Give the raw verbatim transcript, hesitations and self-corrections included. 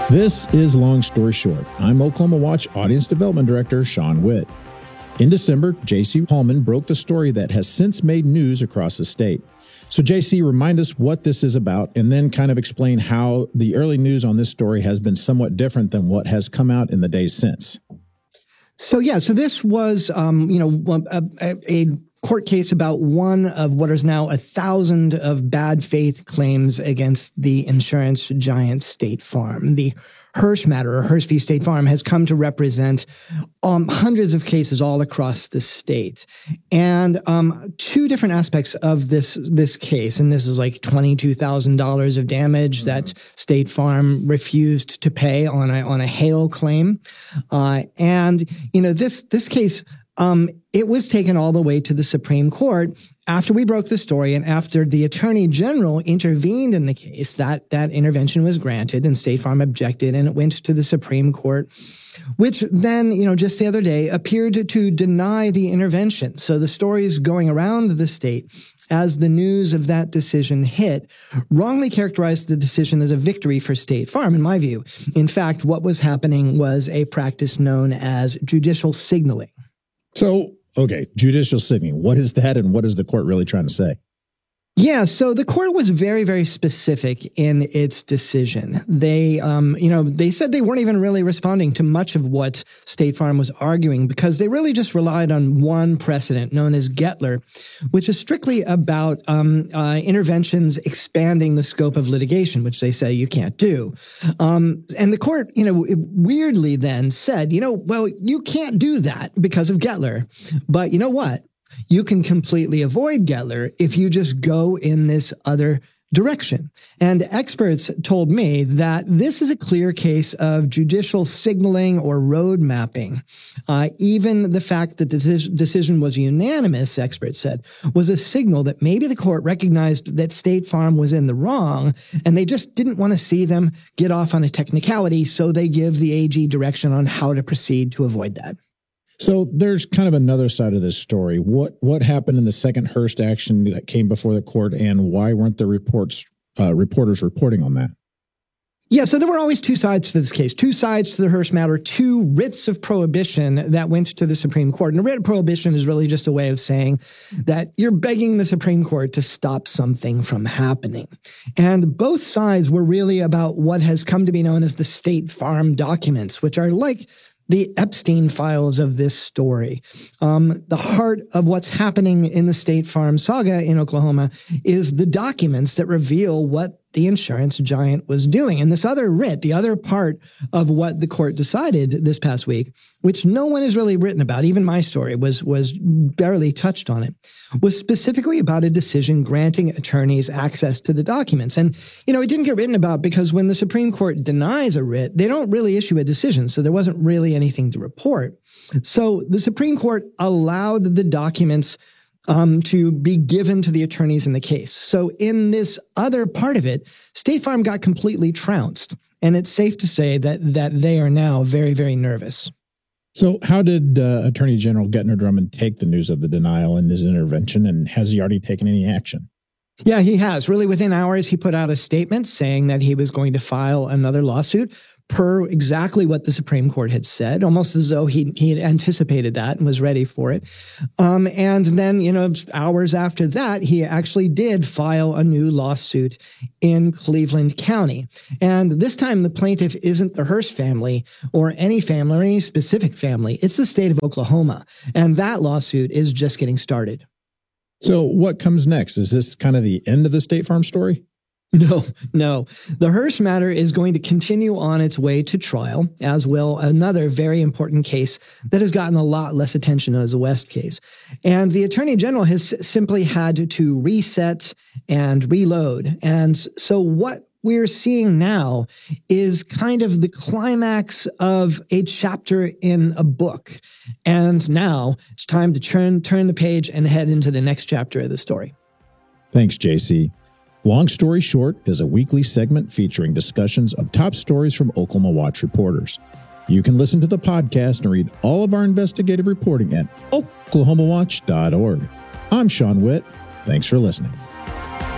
This is Long Story Short. I'm Oklahoma Watch Audience Development Director Sean Witt. In December, J C Hallman broke the story that has since made news across the state. So J C, remind us what this is about and then kind of explain how the early news on this story has been somewhat different than what has come out in the days since. So yeah, so this was, um, you know, a, a, a court case about one of what is now a thousand of bad faith claims against the insurance giant State Farm. The Hirsch matter, or Hirsch v. State Farm, has come to represent um, hundreds of cases all across the state. And um, two different aspects of this this case, and this is like twenty-two thousand dollars of damage mm-hmm. that State Farm refused to pay on a on a hail claim. Uh, and, you know, this this case, Um, it was taken all the way to the Supreme Court after we broke the story and after the Attorney General intervened in the case. That that intervention was granted and State Farm objected, and it went to the Supreme Court, which then, you know, just the other day appeared to, to deny the intervention. So the story is going around the state as the news of that decision hit, wrongly characterized the decision as a victory for State Farm, in my view. In fact, what was happening was a practice known as judicial signaling. So, okay, judicial signaling. What is that, and what is the court really trying to say? Yeah, so the court was very, very specific in its decision. They, um, you know, they said they weren't even really responding to much of what State Farm was arguing because they really just relied on one precedent known as Gettler, which is strictly about um, uh, interventions expanding the scope of litigation, which they say you can't do. Um, and the court, you know, weirdly then said, you know, well, you can't do that because of Gettler. But you know what? You can completely avoid Gettler if you just go in this other direction. And experts told me that this is a clear case of judicial signaling or road mapping. Uh, even the fact that the decision was unanimous, experts said, was a signal that maybe the court recognized that State Farm was in the wrong, and they just didn't want to see them get off on a technicality, so they give the A G direction on how to proceed to avoid that. So there's kind of another side of this story. What what happened in the second Hearst action that came before the court, and why weren't the reports uh, reporters reporting on that? Yeah, so there were always two sides to this case, two sides to the Hearst matter, two writs of prohibition that went to the Supreme Court. And a writ of prohibition is really just a way of saying that you're begging the Supreme Court to stop something from happening. And both sides were really about what has come to be known as the State Farm documents, which are like the Epstein files of this story. Um, the heart of what's happening in the State Farm saga in Oklahoma is the documents that reveal what the insurance giant was doing. And this other writ, the other part of what the court decided this past week, which no one has really written about, even my story was, was barely touched on it, was specifically about a decision granting attorneys access to the documents. And, you know, it didn't get written about because when the Supreme Court denies a writ, they don't really issue a decision. So there wasn't really anything to report. So the Supreme Court allowed the documents Um, to be given to the attorneys in the case. So in this other part of it, State Farm got completely trounced. And it's safe to say that that they are now very, very nervous. So how did uh, Attorney General Gentner Drummond take the news of the denial and his intervention, and has he already taken any action? Yeah, he has. Really, within hours, he put out a statement saying that he was going to file another lawsuit per exactly what the Supreme Court had said, almost as though he he had anticipated that and was ready for it. Um, and then, you know, hours after that, he actually did file a new lawsuit in Cleveland County. And this time, the plaintiff isn't the Hearst family or any family or any specific family. It's the state of Oklahoma. And that lawsuit is just getting started. So what comes next? Is this kind of the end of the State Farm story? No, no. The Hearst matter is going to continue on its way to trial, as will another very important case that has gotten a lot less attention as the West case. And the Attorney General has simply had to reset and reload. And so what we're seeing now is kind of the climax of a chapter in a book. And now it's time to turn, turn the page and head into the next chapter of the story. Thanks, J C. Long Story Short is a weekly segment featuring discussions of top stories from Oklahoma Watch reporters. You can listen to the podcast and read all of our investigative reporting at oklahoma watch dot org. I'm Sean Witt. Thanks for listening.